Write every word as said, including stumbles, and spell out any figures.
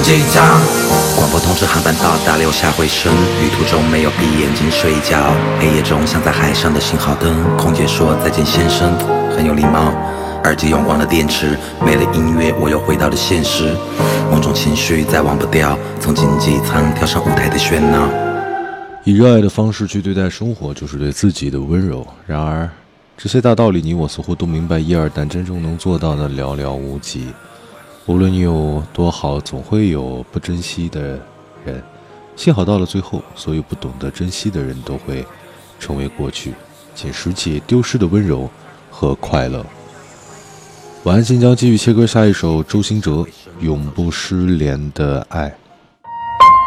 机场。广播通知航班到达，留下回声。旅途中没有闭眼睛睡觉，黑夜中像在海上的信号灯。空姐说再见先生，很有礼貌。耳机用光了电池，没了音乐，我又回到了现实。某种情绪再忘不掉，从经济舱跳上舞台的喧闹。 以热爱的方式去对待生活，就是对自己的温柔。然而，这些大道理你我似乎都明白一二，但真正能做到的寥寥无几。无论你有多好，总会有不珍惜的人。幸好到了最后，所有不懂得珍惜的人都会成为过去，请拾起丢失的温柔和快乐。晚安新疆，继续切割下一首周兴哲《永不失联的爱》。